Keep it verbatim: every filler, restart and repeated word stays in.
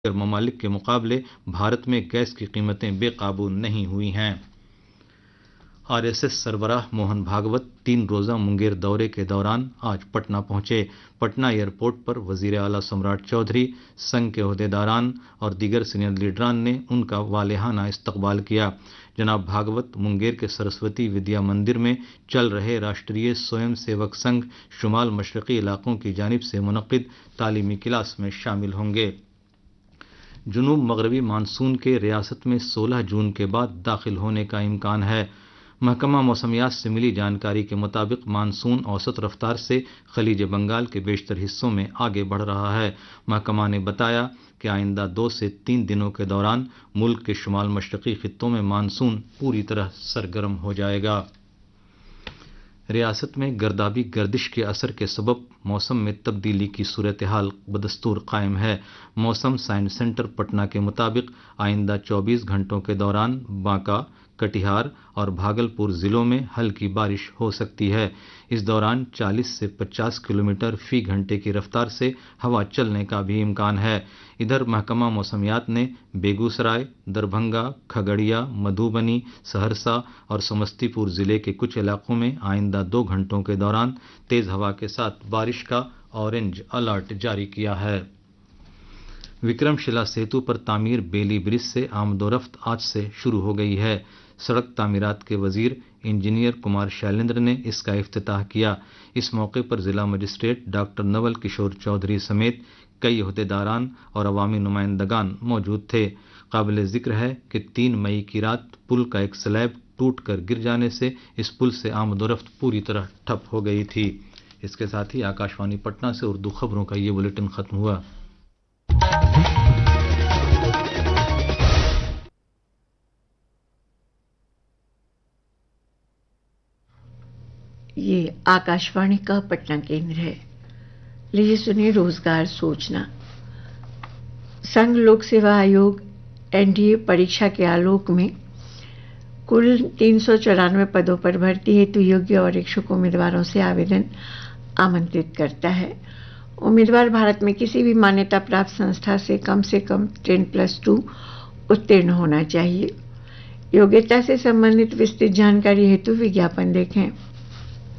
ममालिक के मुकाबले भारत में गैस की कीमतें बेकाबू नहीं हुई हैं। आरएसएस सरबराह मोहन भागवत तीन रोजा मुंगेर दौरे के दौरान आज पटना पहुंचे। पटना एयरपोर्ट पर वजीर आला सम्राट चौधरी, संघ के ओहदेदारान और दीगर सीनियर लीडरान ने उनका वालेहाना इस्तकबाल किया। जनाब भागवत मुंगेर के सरस्वती विद्या मंदिर में चल रहे राष्ट्रीय स्वयं सेवक संघ शुमाल मशरकी इलाकों की जानिब से मुनक्किद तालीमी क्लास में शामिल होंगे। जुनूब मगरबी मानसून के रियासत में सोलह जून के बाद दाखिल होने का इम्कान है। महकमा मौसमियात से मिली जानकारी के मुताबिक मानसून औसत रफ्तार से खलीज बंगाल के बेशतर हिस्सों में आगे बढ़ रहा है। महकमा ने बताया कि आइंदा दो से तीन दिनों के दौरान मुल्क के शुमाल मशरकी खित्तों में मानसून पूरी तरह सरगर्म हो जाएगा। रियासत में गर्दाबी गर्दिश के असर के सबब मौसम में तब्दीली की सूरत हाल बदस्तूर कायम है। मौसम साइंस सेंटर पटना के मुताबिक आइंदा चौबीस घंटों के दौरान बांका, कटिहार और भागलपुर जिलों में हल्की बारिश हो सकती है। इस दौरान चालीस से पचास किलोमीटर फी घंटे की रफ्तार से हवा चलने का भी इम्कान है। इधर महकमा मौसमियात ने बेगूसराय, दरभंगा, खगड़िया, मधुबनी, सहरसा और समस्तीपुर जिले के कुछ इलाकों में आइंदा दो घंटों के दौरान तेज हवा के साथ बारिश का ऑरेंज अलर्ट जारी किया है। विक्रमशिला सेतु पर तामीर बेली ब्रिज से आमदोरफ्त आज से शुरू हो गई है। सड़क तामीरात के वजीर इंजीनियर कुमार शैलेंद्र ने इसका इफ्तिताह किया। इस मौके पर जिला मजिस्ट्रेट डॉक्टर नवल किशोर चौधरी समेत कई अहदेदारान और अवामी नुमाइंदगान मौजूद थे। काबिल जिक्र है कि तीन मई की रात पुल का एक स्लैब टूट कर गिर जाने से इस पुल से आमदोरफ्त पूरी तरह ठप हो गई थी। इसके साथ ही आकाशवाणी पटना से उर्दू खबरों का ये बुलेटिन खत्म हुआ। ये आकाशवाणी का पटना केंद्र है। लीजिए सुनिए रोजगार सूचना। संघ लोक सेवा आयोग एनडीए परीक्षा के आलोक में कुल तीन सौ चौरानवे पदों पर भर्ती हेतु योग्य और इच्छुक उम्मीदवारों से आवेदन आमंत्रित करता है। उम्मीदवार भारत में किसी भी मान्यता प्राप्त संस्था से कम से कम टेन प्लस टू उत्तीर्ण होना चाहिए। योग्यता से संबंधित विस्तृत जानकारी हेतु विज्ञापन देखें।